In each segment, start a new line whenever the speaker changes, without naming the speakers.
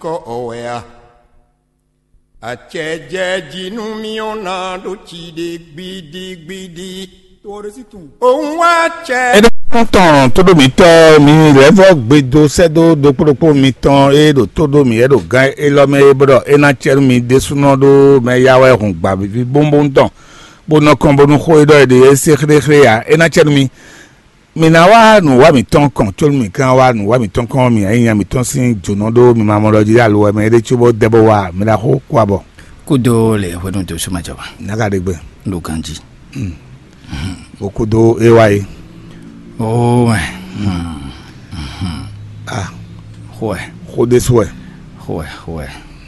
ko oea. Acheje jinu miona do chide gbidi. Ohun wa che.
Content todo mi to mi revo gbedo sedo do propo mi ton e do todo mi e do gan e lo me bro e na cheru mi de suno do me yawe hun gba bi bonbon ton bono kon bono ko e do e de se khre ya e na cheru mi na wa nu wa mi ton kon to mi kan wa nu wa mi ton kon mi ayan mi ton sin jono do mi ma mo lo ji alo me de chubo debo wa mi da ko kwa bo
kudo le hodun to suma jaba
na ga de gbe
lo kanji
okudo e wa e
oh ouais. Ouais.
Rodeswe.
Ouais.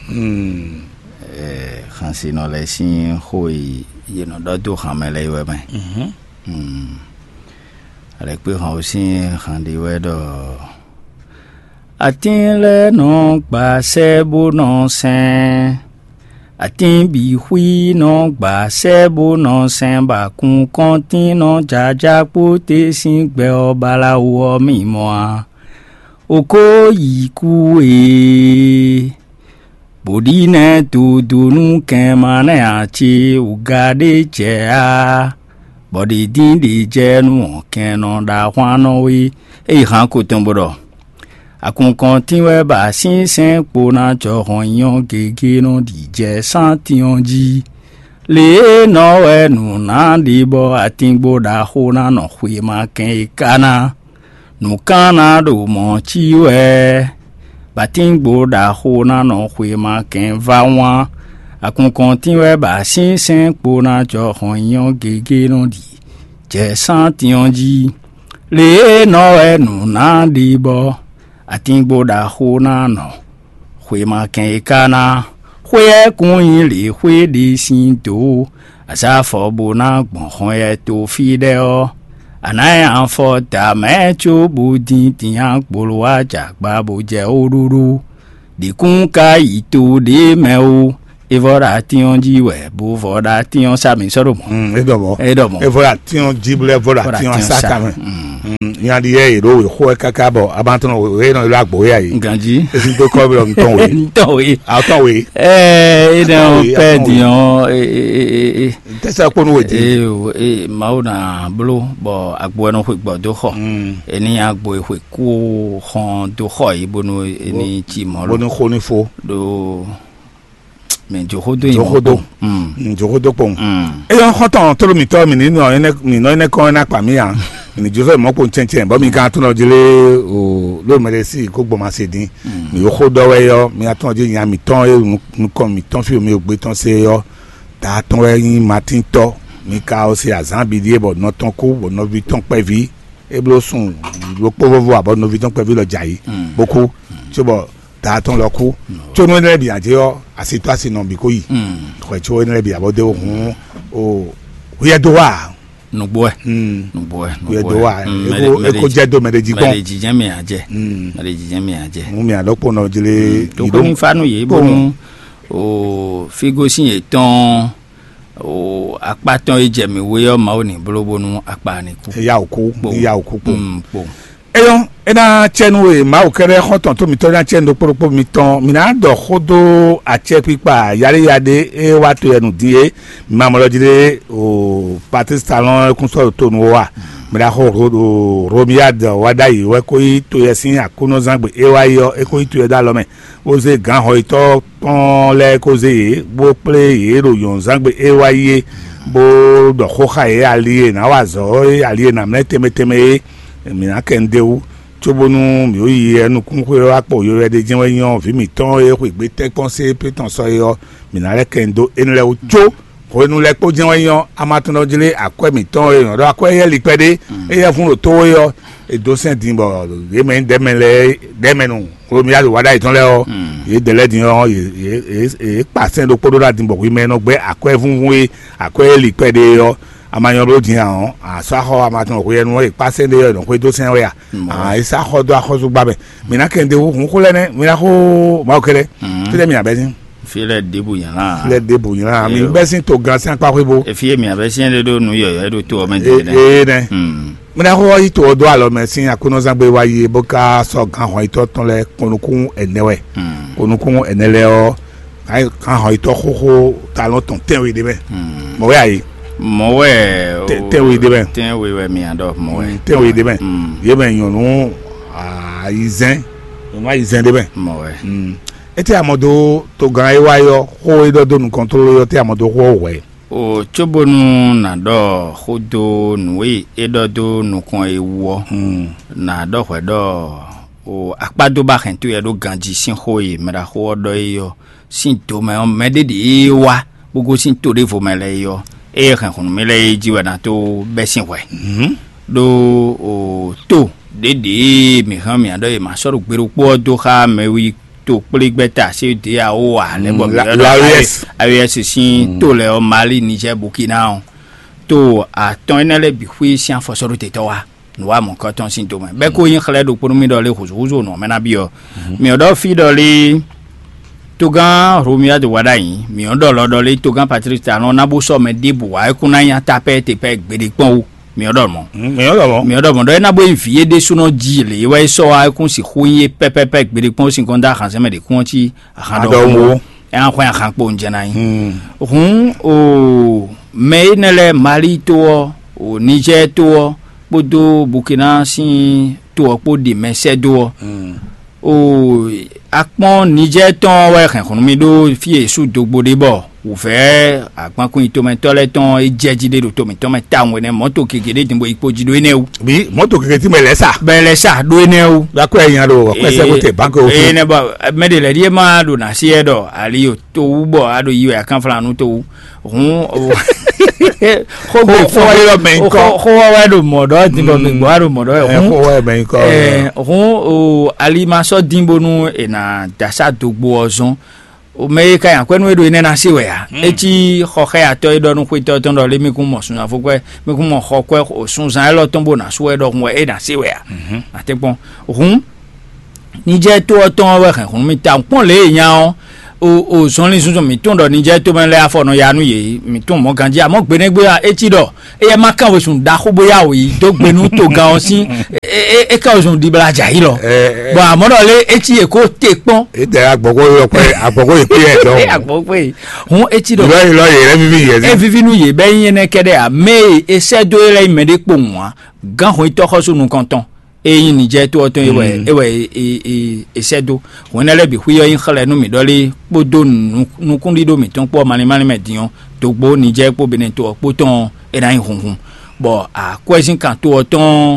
Hansi no le sin hoi yeno da do hamele we ben. Avec peu aussi handi we do. Atin le non ba se bo non sen. Atin bi hui non ba se bo non sen ba kun kontin non jaja pote sin gbe obala wo mi mo a oko yiku e bodine tu dunu kemane a chi ugade je a body din di je nu ken no da hwan no we e han ko tomboro akun kontinwe ba sin po na jo hon yon gege no di je santionji le no we nu na di bo atingbo da ho na no hwe ma ken kana nu kana do mo chi we batingbo da ho na no hwe ma ken va wa akun kontinwe ba sin po na jo hon yon gege no di je santionji le no we nu na di bo atingbo da ho na no hwe ma ken kana hwe kun yin le hwe di sin do asa fo bo na gbon hon ye to fi de o anai an fo ta me chu bu din tin an gbolo wa ja gba bo je oruru di kun ka ito de me o evora tion ji we bo voda tion sa mi soro mo
edomo evora tion jibule evora tion sa ka me yandi ye ro we ho kakabo abanton we no lo agbo ya yi
ganji
esi to ko bi on ton we auton we
no pe dion
tesa ko no we
mauna blo bo agbo no we gbo do ho eni agbo we ku hon do ho ibonu eni ti mo
lo ko ni fo
do men johodo
pon e yon hoton to mi to mi ni no ne ko na pa mi an ni jose mo po chen bo mi kan tun ojile o lo mere si ko gbo ma se din mi yo hodo we yo mi atun oje yan mi ton e nu ko mi ton fi o mi o gbe ton se yo ta ton we yin martin to mi ka o se azan bi die bo no ton ko bo no vi ton pe vi e blo sun lo po vo abo no vi ton pe vi lo jayi boku chobo ta ton lo ku to no ne bi aje o asito asino bi ko yi ko cho ne bi abode ohun o ye do wa
nugbo
ye do wa eko je do mereji kon
mereji je mi aje
mu mi alopo no jile
to ko ni fanu ye bo o figo sin etan o apaton eje mi we o ma oni bolobonu apa ni ku
ya oku po eyon ena chenu e ma okere hoton to mi to na chen do poropo mi ton mi na do khodo ache pipa yade e wa to enu die ma mo lo jire o Patrice Talon kun so to no wa mi da ho romiad wada yi we ko yi to yesin akono zangbe e wa yo e ko yi to da lo me o ze gan ho ito ton le ko ze bo play e ro yon zangbe e wa yi bo do ho kha e ali na wa zo ali na mleteme mi na kende u chobonu mi o yi enu kun ko wa po yo de jinwe yan fi mi ton e ko gbe te ponse pe ton so yo mi na re kendo enle o cho ko enu le po jinwe yan amatun ojile akwe mi ton e yan do akwe ye lipede e ye fun ro to yo e do sen din bo e men demenu ko mi adu wada iton le o e dele din yo e pa sen do podo da din bo wi men no gbe akwe fun we akwe lipede yo amayan lo din an asaho amatun ko yenu e pase de yo ko do sen we isa ho do akhozu gbabe mi na kende wo kun ko lene mi na ko ma okere tele mi abesin
File debu yana.
Le debu yana. Mi besin to gan sen pa kwebo.
E fie mi abesin le do nu yo do to o me de.
Ne. Mina ko yi to do alo mesin akono zangbe waye boka so gan ho ito ton le konukun enewe. Konukun enele o kai kan ho ito koko talon ton tenwe de be. Mo we ayi.
Mo we
tenwe de be.
Tenwe we mi ando mo we.
Tenwe de be. Ye ben yonu izen. No izen de be.
Mo we.
Ete amodo to gan ewa yo ho edo do nu control yo te amodo ho we.
O chobonu na do khodo nuwe edo do nu kon ewo. Na do hwedo o akpado ba khentu ya do ganji sin hoye mera ho do yo sin to me on medede wa bugo sin to de fo mele yo e khan khun mele jiwa na to besin we. Do o to dede mi han mi ado e ma soro gbero po do ha mewi to peligbeta se de a o wa le bo AES sin to le o Mali Niger Burkina to a ton enele bi hui sian fo soro te to wa no wa mon koton sin to me be ko yin khale do pour mi do le huzo no me na bio mi odo fi do le to gan Romia de wadai mi odo lo do le to gan Patrick Talon na bo so me debu wa e kuna yan tape te pe gbede pon o mi odo mo do na bo infie de suno jile we so a kun si huye pepepe gbede pon sin konda kan se me de kun ti akado mo e an kwa kan po nje na yin o me nele Mali to o Niger to bodo Burkina sin to po de mesedo o akpon Niger ton we kan kun mi do fie su dogbo de bo ou fait akpon kun to men tole ton e jejide do to men ta won moto kekede timbo ipoji do ene o
bi moto kekede ti mele sa
do ene o
da ko eyan do ko se ko te bank o
ne ba me de le die ma do na sie do ali o to bo ado yiwe akan fla nu to hun ho wa do modo ti bo mi gbo aro modo
ho wa ben ko
o ali ma so dimbo nu e na dasa dogbo ozon o me ka yan kwenu edo ine na siwe ya eti khoke ato edo nu kwito ton do le mi kun mo sun afokwe mi kun mo khokwe o sun zan lo ton bo na so edo kun e na siwe ya atepon Niger to ton we kan kun mi ta pon le yan o son le sun mi ton do Niger to men le afo no ya nu ye mi ton mo ganji amo gbenegbe eti do e ma kan we sun da ko boya o yi do gbenu to gan osin e ka o sun di blaja yi lo bo amodo le eti e ko te pon
e de agbogo yo pe agbogo ipe e do
agbogo hun eti do
lo ye re vivi ye
e vivi nu ye be yin ne kede a me e se do le mede po nwa gan ho to ko so nu kanton e yin Niger to ton e se do won ele bi huyo yin khale nu mi dole bodo nu kundi do mi ton po mani me dion to gbo Niger po Benin to po ton e na yin hun bo a question kan to ton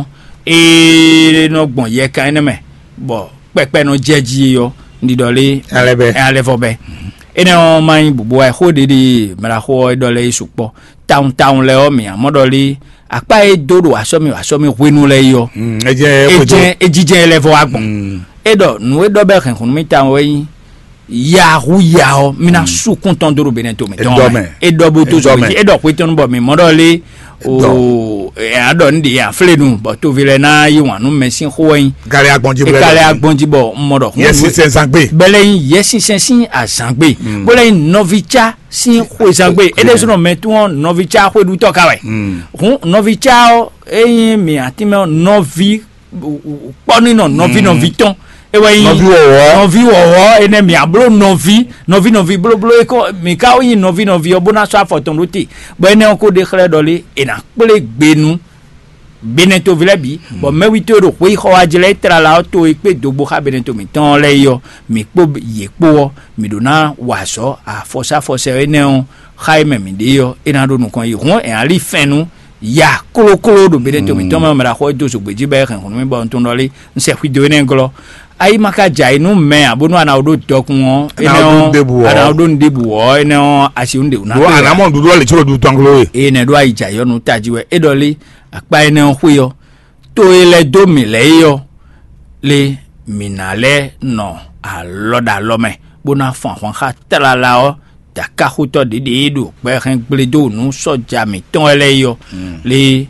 e no gbon ye kan ne me bo pepe no jeji yo ndi dole alebe be ene o man bubo e ho de mara ho dole isupo town le o mi amodole apa e dodo asomi wenu le yo ejije level agbon edo nu edo be kan kun mi ta we ya o mina su content do Benin to mi don edo bo to so edo ko ton bo mi modole o ado ndi ya flenu bo to vile na yi wan nu mesin ho yin
kale agbonji
bo modo
yesi sensangbe
bele yesi sensin asangbe bole novicha sin ho sangbe ede so no metu novicha ho du to kawe novicha eyin mi ati me novi poni no noviton ewe novi wo ene mi ablo novi blo eko mi ka oyin novi obona so afoton loti bo ene ko de khre dole ena pele gbenu Beneto vilabi bo mewito ro pe ho ajele tra la to ipe dogbo ha Beneto mi ton le yo mi po ye po mi dona waso a fosa ene on Jaime mi de yo ena do nu kon yi won e ali fenu ya kolo do Beneto mi ton ma ra ho do so gbeji be kan mi bo ton dole nse video ene ngolo ai maka jai nu me abonu ana odo dokun won ene ana odo ndebu o ene on asiunde una
wo ana mo dudu le choro du tanglo
ene do ai jai yo nu tajiwe edole akpa ene huyo to ele do mi le yo le minale no aloda lome bona fon ha trala o ta ka huto de do pe ren gbedo nu soja mi ton ele yo le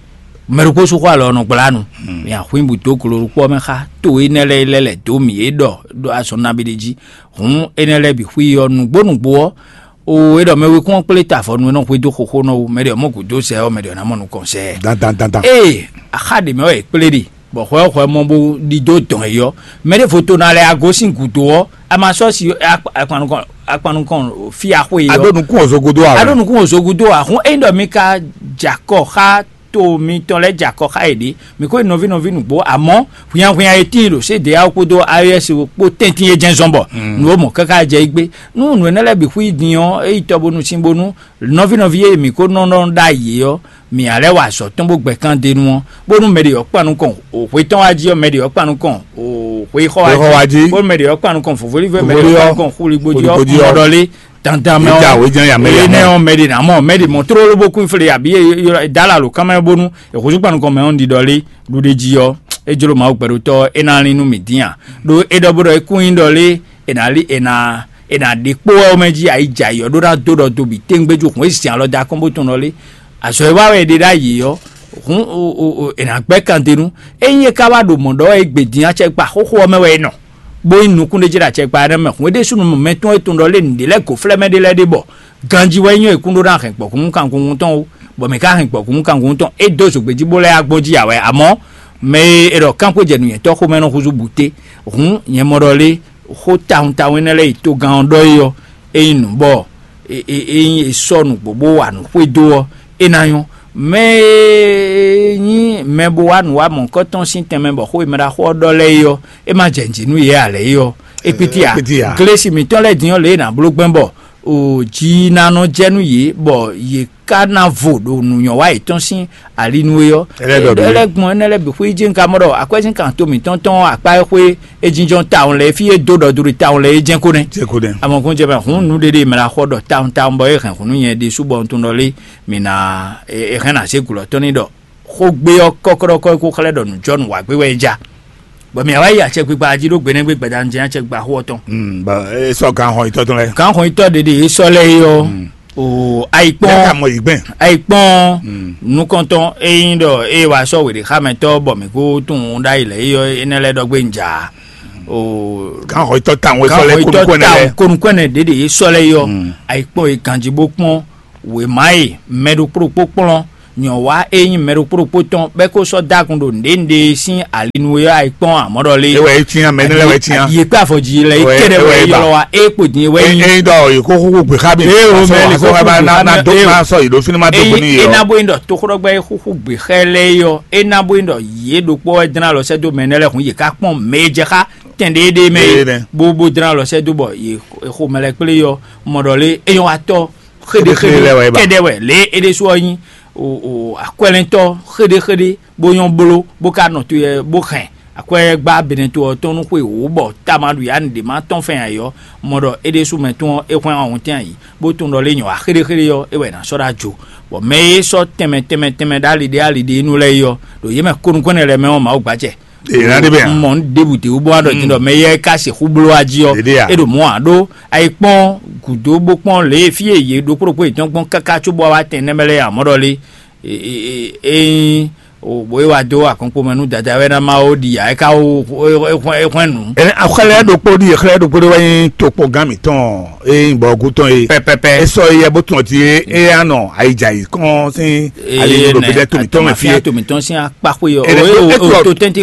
meruko su kwa lo no planu ya huimbu to koloro po me kha to enele lele to mi edo do asona bideji hun enele bi hui onu gbonu gbo o edo me we kon pleta fo no pe do koko no me de mo ku do se o me de na mo no kon se
dan
akhade me o e pledi bo ho mo bo di do ton yo me de photo na le agosin ku do ama so si akpanu kon fi ahwe yo
adonu kun osogodo a hun endo mi ka jako kha to mi ton le jako kha edi mi ko novi nugbo amo huyan etiro se de akodo ayes po tentin ejen zombo no mo kaka je igbe nu na le bi hu idiyan e itobonu simbonu novi e mi ko no da ye yo mi ale wa so ton bo gbe kan de nu bonu mede opanu kon o pe ton aji o mede opanu kon o pe ho aji bonu mede opanu kon fofori ve mede opanu kon khuli gboji o modole tantan me ne on mede na mo mede mo tro beaucoup infle abi dala lo kama bonu e ko jupanu kon me on di dole du de ji o e joro ma o peru to enani nu midian do e doboro e kun dole enali ena de po o meji aija yo do da do bi tengbeju kun e si an lo da kon bo ton dole aso e wa we de da yi yo hun o ena gbe kan tenu eyin ka wa do mondo e gbedin a che pa koko me we no bo inu kun de jira che pa re me kun de sunu mo metun e tun do le ndi le ko fleme de le de bo ganji we yin e kun do ran kan po kun kan kun ton bo me ka kan po kun kan kun ton e do so gbeji bo le agboji awe amo me ero kan ko je nu yen to ko me no huzu bute hun yen modole ho ta we le to gan do yo e inu bo e sonu gbogbo wa nu kwedo enayon me yin mebo wa nu wa mon koton sin teme bo ho imara ho dole yo e ma jenji nu ye ale yo e pitia glesi mi ton le dion le na blogbenbo o ji na no jenu ye bo ye kana vodo nu yan wa iton sin alinu yo elegbon enele bi hui jin kamoro akwesin kan to mi tonton apa hui ejinjon town le fi dodo duri town le jen ko den amon kun je ba hun nu dede mera hodo town boy kan kunu yen de subon tun dole mi na e kana se kulo toni do ho gbe o kokoro ko kale do nu john wa gbe we ja bo mi awa ya che gba ajiro gbe ne gbe dan je che gba ho ton ba e so kan ho ito ton le
kan ho ito dede e so le yo o aipon nu konton eyin do e wa so we de khameto bo mi ko tun da ile yo enele do gbe nja o
kan ho ito tan we so le
kun kwene dede e so le yo aipon e kanji bopon we mai medu propopon nyo wa eyin meru propoton be ko so dakun do ndende sin alinu yo aipon amodole
ewe tian menele we tian
ye pa foji le kede we yo wa epo din we
yin do yo ko gbe khabi so ba na do ma so ido fini ma do ni yo
enabo indo to koro gbe ko gbe khele yo enabo indo ye do po edina lo se do menele kun ye ka pon meje ka tende de me bobo dina lo se do bo ye ko mele pele yo modole eyon ato kede we le ede so yin o akwelento khede boyon bolo boka no to ye bokhan akwe gba benento to nu pe o bo tamadu ya ndi ma ton fen ayo modo ede su meton e kwan awon tin yi bo tun do leyan khede yo e we na so da jo bo me so teme dalide inu le yo do ye me kunu kone le me o ma o gbaje mon débuté o bo ado tin do me ye ka se khublo ajio e do mo ado aipon gudo bopon le fi eye do pro pe ton pon kaka chubo wa ten nemele ya modole o boy wa do akonpo manu dada we na ma o di ya ka o ekwenu
akhale do po di akhale do po we to po gami ton bo guton
pepe
so ye bo ton ti ano aija kon sin ale do be to mi ton
sin pa ko yo o to tenti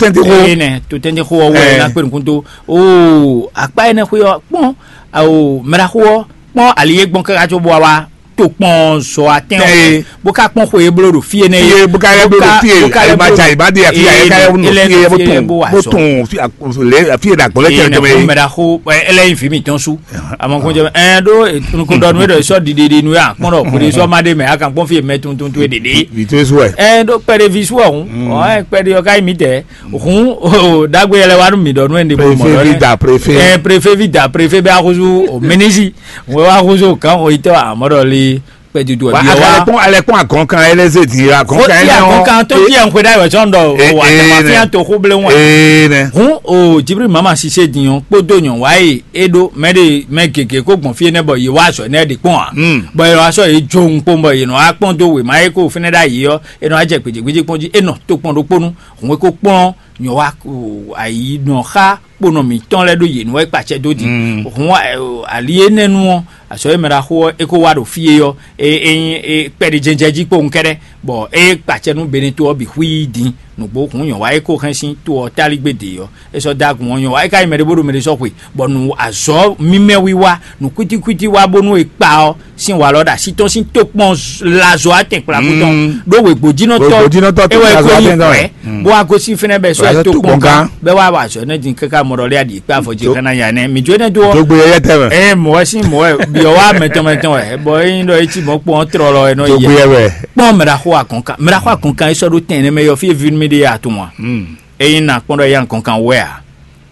ho we na pe nkunto o apa ene ko yo pon o mera ko pon aliye gbon ka jo bo wa to pon so aten bo ka pon ko e blodo fie ne
ye bo ka re blodo fie e ma ja ibade ya fie ka re no fie le fie da ko le tere me
mera ko ele infimi ton su amon ko je do ko do no do so dide nu ya pon do ko so ma de me aka pon fie metun tun tu dede
vitus we
do pere visu o pere yo kai mi te hun dagbe ele wa mi do no ndi bo mo préfet vida préfet be akozu o menisi we wa akozu kan o ito amodoli pedi do
bi wa ale pon akonkan eleze ti akonkan
ele akonkan to ti en kweda yo chondo wa ta ma fi to huble won hun o Jibril mama sise diyan podo yan wa edo mekeke ko gbon fi ne bo yi wa so ne de pon bo yo aso e joun pon bo yi no apon do we ma ko fi ne da yi yo eno aje peje ponji eno to pon do ponu hun ko pon yan wa ayi no kha pono mi ton le do yi no e pache do di hun aliye nenu aso e mera ho e ko wa do fie yo pedi jenjeji po nkere bo e pache nu beni to bi hui din no bo kun yan wa e ko kan sin to tali gbede yo e so da kun yan wa e kai mere bodo mere so pe bo nu aso mime wiwa nu kwiti wa bonu e pa o sin wa loda si to sin to pon la zo aten pra puton do we gbojino to e wa ko yin bo ago si fene be so to pon kan be wa so na din kaka mo role adi pa foje kana ya ne mi jo ne do
gbe ye tebe
mo sin mo bi o wa meton e bo yin do e ti mo pon tro lo e no ye pon mera ho akonkan so do ten ne me yo fi vin mi de atumwa eyin na pon do yan konkan where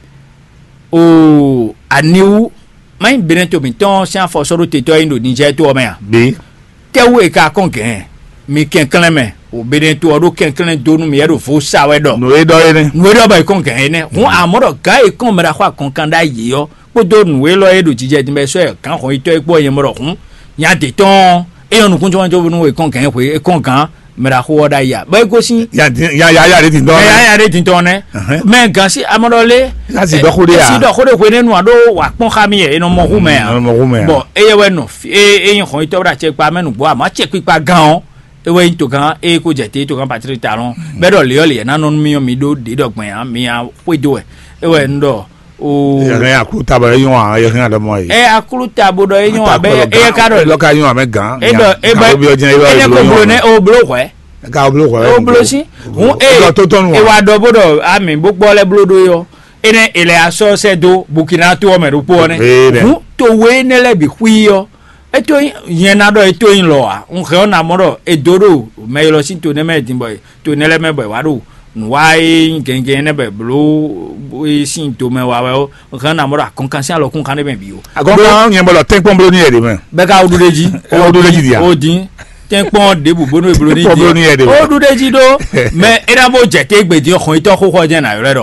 o aniu mai beneto mi ton sian fo so do te to indo Niger to me
bi
tewe ka konkan mi kenkan me o beneto do kenkan do nu mi ero fo sawe do
no e do
ba konkan ne hun amoro ga e kon mera ho akonkan da yi yo podo nu we lo edo jije din be so e kan ho ito epo yen moro hun ya de ton e onu kun jo nu we konkan e konkan mera ho da ya ba go sin
ya re tin do
ya re tin to ne me gan si amorole
la si do khode ya
si do khode ko ne nu ado wa pon khami e no mo hu me bo e ye we no e yin ho ito bra che pa menu bo ama che pipa gan e we to gan e ko je te to gan patri talon be do le ole na no mi do de do gbon ya mi a we do e we ndo o
ya akuru tabo yon a ye kan do mo yi
akuru tabo do yon abe e ka do
lo ka yon ame gan
e do e ba e ko blo ne o blo ko
ka blo ko
o blo si hun e wa do bodo ami gbogbo le blo do yo ene ele aso se do Burkina to o me do po ne hun to we ne le bi hui yo e to yen na do e to yin lo a un khe na mo do e doro me lo si to ne me tin boy to ne le me boy wa do why genge ne be blo we sin to me wa o kan na mo ra kon kan se lo kun kan ne be bi o
agon yen bo lo ten pon blo ni e de me
be ka odudeji
dia
odin ten pon de bu bonu blo ni odudeji do me era bo je te gbedi okun ito koko je na re do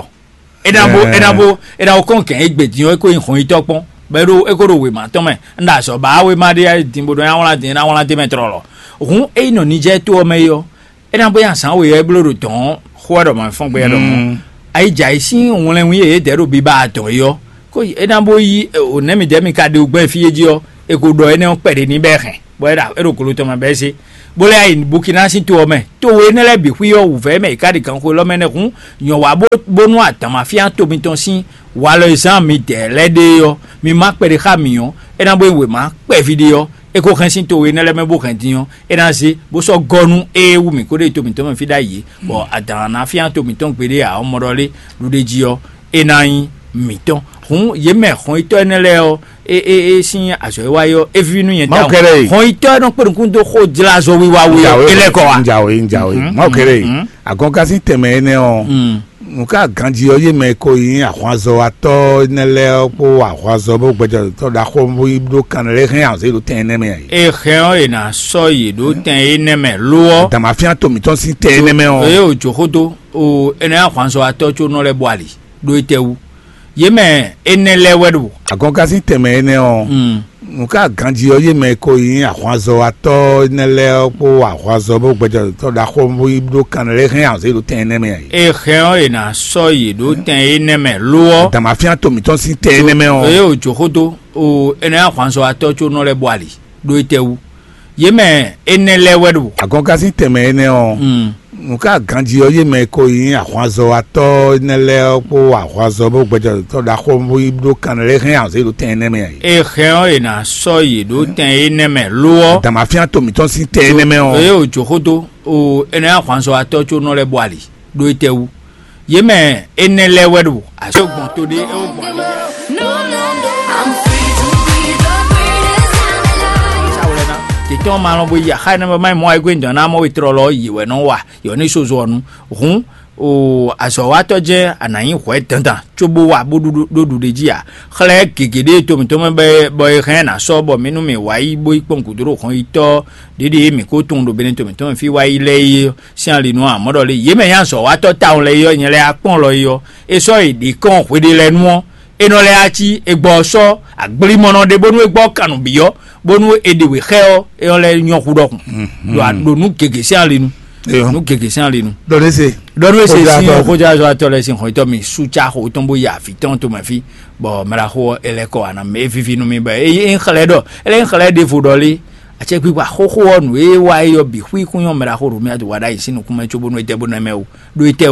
era bo kon kan gbedi o ko ikun ito pon be ro e ko ro we ma to me nda so ba we ma de din bodo ya wala de metro lo ohun e no ni je to me yo era bo ya san we e blo ro ton khwa do ma fon gbe do mo ai jai sin won le wi e de ro bi ba ton yo ko e dan bo yi o ne mi de mi ka de ogba fi eji o e ko do ene on pede ni be khen bo era e ro ko lo to ma be se bo le ai Burkina sin to me to we ne le bi wi o wu fe me ka de kan ko lo me ne kun yan wa bo nu atan ma fi an to mi ton sin wa lo isan mi de le de yo mi ma pede kha mi yo e dan bo we ma pe video e ko kan sin to we ne le me bo kan tin yo e dan se bo so gonu e wu mi ko de to mi ton fi da yi bo adan na fi an to mi ton pede a o morole lu de ji yo e nan mi ton hun ye me hun ito ne le o sin aso e wa yo e fi nu yen ta hun ito no pe kun do ko jila zo wi wa wi ele ko wa
njawe ma kere agon ka sin teme ne o nka ganji o ye me ko yin ahwazo ato ne le po ahwazo bo gbejo to da ko mo do kan le hen an se do ten ne me
e hen e na so yi do ten ne me lo
ta ma fi an to mi ton sin ten ne me o
e o jokoto o ene ahwazo ato cho no le boali do itewu ye me ene le wedu
agon ka sin teme ne o nka ganji o ye me ko yin ahwazo ato ne le po ahwazo bo gbejo to da ko mo do kan le hen an se do ten ne me
e hen e na so yi do ten ne me lo
ta ma fi an to mi ton sin ten ne me o
e o jokoto o ene ahwazo ato cho no le boali do itewu ye me ene le wedu
agon ka sin teme ne o nka ganji o ye me ko yin ahwazo ato ne le po ahwazo bo gbejo to da ko mo do kan le hen an se do ten ne me
e hen e na so yi do ten ne me lo
ta ma fi an to mi ton sin ten ne me o
e o jokoto o ene ahwazo ato cho no le boali do itewu ye me ene le wedu aso gbon to de e o gbon ti on ma lo bo ya ha na mai mo ai gwen na mo itro lo yi we no wa yo ni so zo nu hun o asowato je anayin hwe tantan chobo wa bodu do de jia khle kekede to mi to me boy khena so bo minu mi wai boy pon kuduro kan ito dede mi ko tun do benen to mi to fi wai le si an le nu amodo le ye me yan so wa to taun le yo yen le apon lo yo e so ide kan hwe de le nu eno le achi egbo so agbri mono de bonu egbo kanu biyo bonu edewe kheo e ole nyon kudokun do nu keke si an le nu nous quelque chose là nous
donner c'est
si on a joué à toi les signes on mis soutien au tombeau ya fi tant to ma fi bon mais la ho elle ko ana me fi no me ba e en khaledo elle en khalede fudoli a che ku ba ho no e wa yo bi hu ku yo me la ho mi adu wada isi no kuma chobo no ite bo na me o do ite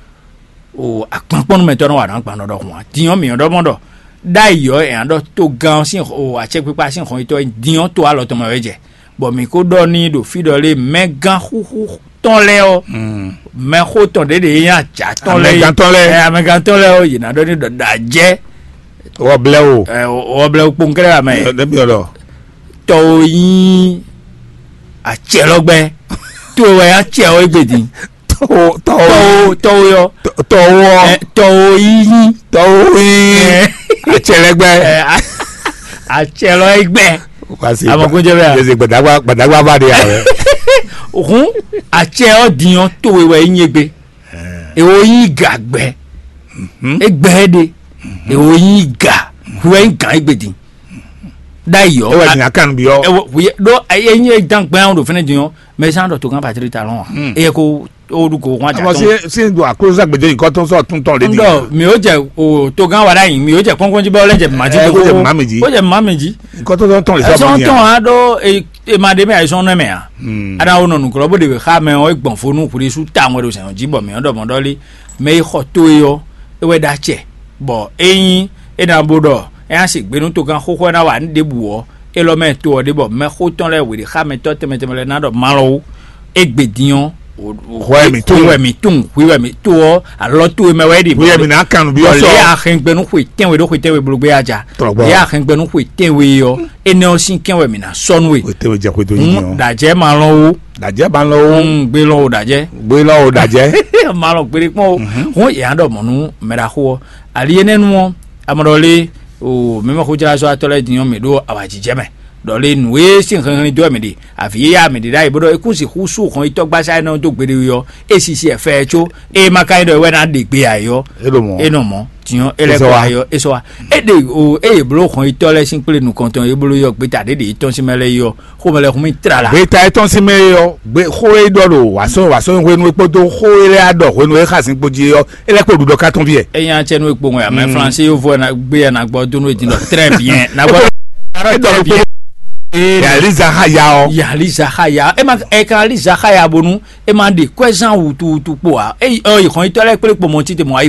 o akpon me to no wa na pa no do ho dion mi do mondo dai yo e ando to gan sin o a che ku pa sin ho ito dion to alo to ma weje bon mi ko do ni do fidole me gan hu ton leo me ko ton de yan ja ton le me gan ton leo yina do ni do daje
o bleo
ponkere ame
de bi olo
to yin a che logbe to we a che o igbedin to yo to yin
a che legbe
a che lo igbe
amakunje be yeze gbadagba ba de are
ohun ache odiyan to wewe yegbe ewo yin gagbe egbe de ewo yin ga we ga igbedin dayo
ewe ni akan bi yo
we do yin dan gbe on do fene diyan me san do to kan patri talon e ko oruko wọn
jà tán si do akroza gbeje nǹkan tó sọ tún tán le ni
ndo mi o je o to gan wada yin mi o je konkon ji ba o le je maji
ko je mameji
o je mameji
nǹkan tó tán le so
ni a do e ma de me aison na me a ada o no nu kro bo de we kha me o gbon fonu kuri su ta won do se ji bo mi odo mondoli me kho to yo e we da che bo eyin e na bodo e an se gbenu to gan khokho na wa nde buo e lo me to de bo me kho ton le we kha me to teme le na do malo egbedion
ouais mi
to alo to me we di
we mi na kan bi o so
ya khen gbenu hu ten we do hu ten we bulugbe aja ya khen gbenu hu ten we yo ene o sin ken we mi na son we
te we je ko to yin
da je ma lo wo gbe lo da je ma lo gbe pon won ya do monu me da ho ali enenu amorole o me ma ko jara so atole diyan me do awaji je me dole nuwe sin kan do me di afi ya me di dai bodo ekusi husu kan itogba sai na to gbere yo esisi efe cho e makai do we na de gbe ayo eno mo tiyan eleko ayo eso wa e de o e blo kan itole sin pele nu konton e blo yo gbe ta de iton si mele yo ko mele ko mi trala
gbe ta iton si me yo gbe ho e do ro waso we nu epo do ho ele ado we nu e khasin poji yo elepo dudo ka ton vie
eyan che nu epo won ya me français yo vo na gbe na gbo do nu e tin do très bien na gbo
yaliza haya
e kan liza haya bonu e ma de question wutu po a e o ikon itole pe po mo ti te mo